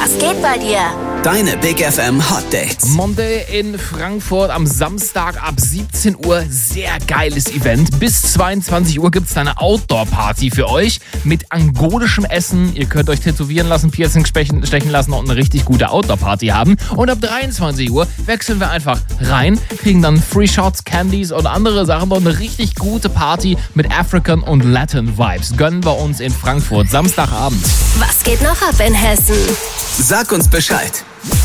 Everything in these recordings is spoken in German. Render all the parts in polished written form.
Was geht bei dir? Deine Big FM Hot Dates. Monday in Frankfurt am Samstag ab 17 Uhr. Sehr geiles Event. Bis 22 Uhr gibt es eine Outdoor-Party für euch mit angolischem Essen. Ihr könnt euch tätowieren lassen, Piercing stechen lassen und eine richtig gute Outdoor-Party haben. Und ab 23 Uhr wechseln wir einfach rein, kriegen dann Free Shots, Candies und andere Sachen. Und eine richtig gute Party mit African und Latin Vibes gönnen wir uns in Frankfurt Samstagabend. Was geht noch ab in Hessen? Sag uns Bescheid.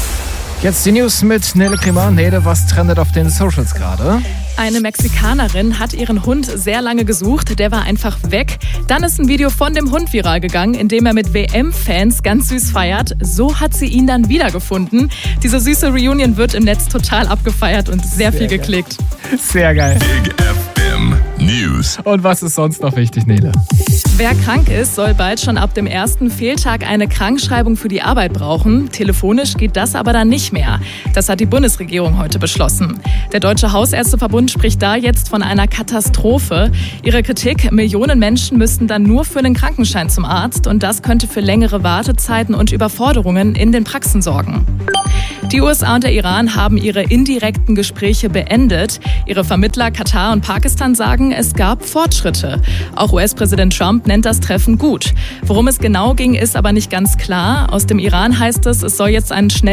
Jetzt die News mit Nele Kremer. Nele, was trendet auf den Socials gerade? Eine Mexikanerin hat ihren Hund sehr lange gesucht, der war einfach weg. Dann ist ein Video von dem Hund viral gegangen, in dem er mit WM-Fans ganz süß feiert. So hat sie ihn dann wiedergefunden. Diese süße Reunion wird im Netz total abgefeiert und sehr viel geklickt. Sehr geil. Big FM News. Und was ist sonst noch wichtig, Nele? Wer krank ist, soll bald schon ab dem ersten Fehltag eine Krankschreibung für die Arbeit brauchen. Telefonisch geht das aber dann nicht mehr. Das hat die Bundesregierung heute beschlossen. Der Deutsche Hausärzteverbund spricht da jetzt von einer Katastrophe. Ihre Kritik: Millionen Menschen müssten dann nur für einen Krankenschein zum Arzt und das könnte für längere Wartezeiten und Überforderungen in den Praxen sorgen. Die USA und der Iran haben ihre indirekten Gespräche beendet. Ihre Vermittler Katar und Pakistan sagen, es gab Fortschritte. Auch US-Präsident Trump nennt das Treffen gut. Worum es genau ging, ist aber nicht ganz klar. Aus dem Iran heißt es, es soll jetzt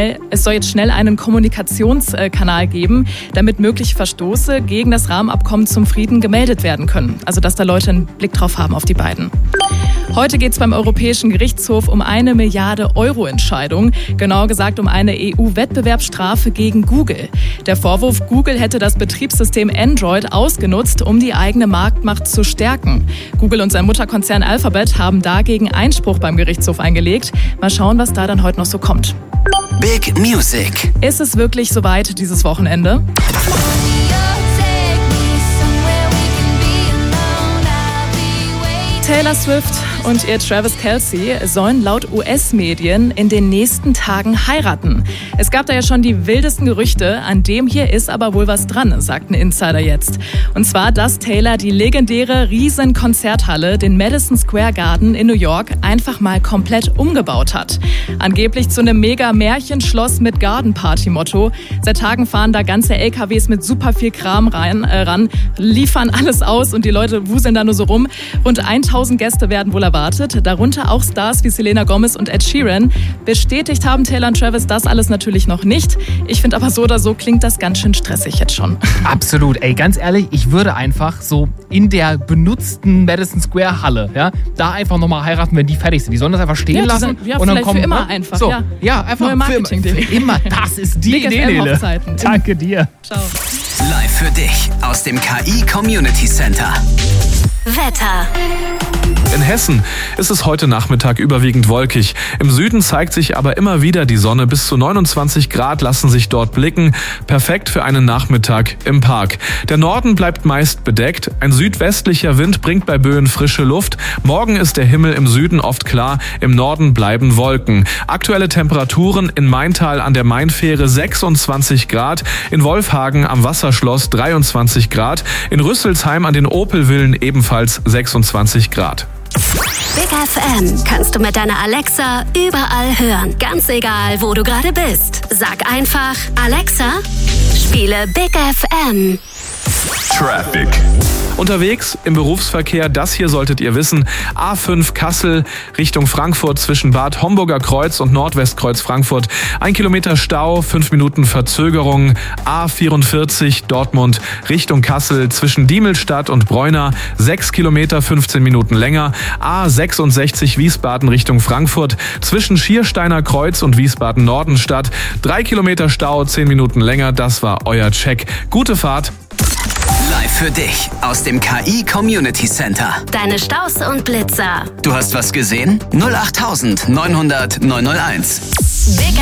schnell einen Kommunikationskanal geben, damit mögliche Verstoße gegen das Rahmenabkommen zum Frieden gemeldet werden können. Also dass da Leute einen Blick drauf haben auf die beiden. Heute geht es beim Europäischen Gerichtshof um eine Milliarde-Euro-Entscheidung. Genauer gesagt um eine EU-Wettbewerbsstrafe gegen Google. Der Vorwurf, Google hätte das Betriebssystem Android ausgenutzt, um die eigene Marktmacht zu stärken. Google und sein Mutterkonzern Alphabet haben dagegen Einspruch beim Gerichtshof eingelegt. Mal schauen, was da dann heute noch so kommt. Big Music. Ist es wirklich soweit dieses Wochenende? Taylor Swift und ihr Travis Kelce sollen laut US-Medien in den nächsten Tagen heiraten. Es gab da ja schon die wildesten Gerüchte, an dem hier ist aber wohl was dran, sagt ein Insider jetzt. Und zwar, dass Taylor die legendäre Riesen-Konzerthalle, den Madison Square Garden in New York, einfach mal komplett umgebaut hat. Angeblich zu einem Mega-Märchenschloss mit Garden-Party-Motto. Seit Tagen fahren da ganze LKWs mit super viel Kram ran, liefern alles aus und die Leute wuseln da nur so rum. Rund 1000 Gäste werden wohl erwartet, darunter auch Stars wie Selena Gomez und Ed Sheeran. Bestätigt haben Taylor und Travis das alles natürlich noch nicht. Ich finde aber so oder so klingt das ganz schön stressig jetzt schon. Absolut. Ey, ganz ehrlich, ich würde einfach so in der benutzten Madison Square Halle, ja, da einfach nochmal heiraten, wenn die fertig sind. Die sollen das einfach stehen lassen. Ja, und dann kommen für immer einfach. So, ja, einfach neue Marketing-Idee. für immer. Das ist die Idee, Nele. Danke dir. Ciao. Live für dich aus dem KI Community Center. Wetter. In Hessen ist es heute Nachmittag überwiegend wolkig. Im Süden zeigt sich aber immer wieder die Sonne. Bis zu 29 Grad lassen sich dort blicken. Perfekt für einen Nachmittag im Park. Der Norden bleibt meist bedeckt. Ein südwestlicher Wind bringt bei Böen frische Luft. Morgen ist der Himmel im Süden oft klar. Im Norden bleiben Wolken. Aktuelle Temperaturen in Maintal an der Mainfähre 26 Grad. In Wolfhagen am Wasserschloss 23 Grad. In Rüsselsheim an den Opelvillen ebenfalls 26 Grad. Big FM kannst du mit deiner Alexa überall hören. Ganz egal, wo du gerade bist. Sag einfach, Alexa, spiele Big FM. Traffic. Unterwegs im Berufsverkehr, das hier solltet ihr wissen, A5 Kassel Richtung Frankfurt zwischen Bad Homburger Kreuz und Nordwestkreuz Frankfurt. 1 Kilometer Stau, 5 Minuten Verzögerung. A44 Dortmund Richtung Kassel zwischen Diemelstadt und Bräuna. 6 Kilometer, 15 Minuten länger. A66 Wiesbaden Richtung Frankfurt zwischen Schiersteiner Kreuz und Wiesbaden Nordenstadt. 3 Kilometer Stau, 10 Minuten länger. Das war euer Check. Gute Fahrt. Live für dich aus dem KI Community Center. Deine Staus und Blitzer. Du hast was gesehen? 08900 901. Big